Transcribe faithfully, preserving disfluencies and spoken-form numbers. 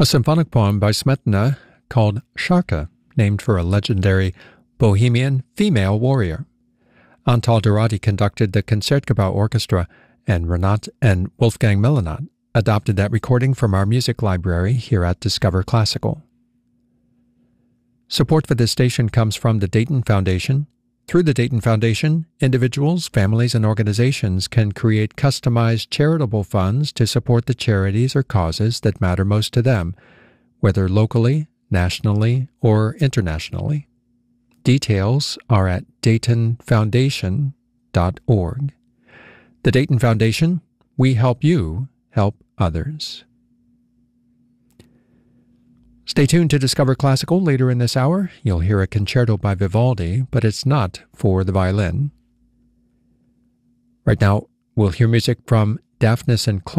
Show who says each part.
Speaker 1: a symphonic poem by Smetana called Sharka, named for a legendary Bohemian female warrior. Antal Dorati conducted the Concertgebouw Orchestra, and Renat and Wolfgang Millenat adopted that recording from our music library here at Discover Classical. Support for this station comes from the Dayton Foundation. Through the Dayton Foundation, individuals, families, and organizations can create customized charitable funds to support the charities or causes that matter most to them, whether locally, nationally, or internationally. Details are at dayton foundation dot org. The Dayton Foundation, we help you help others. Stay tuned to Discover Classical. Later in this hour, you'll hear a concerto by Vivaldi, but it's not for the violin. Right now, we'll hear music from Daphnis and Chloe.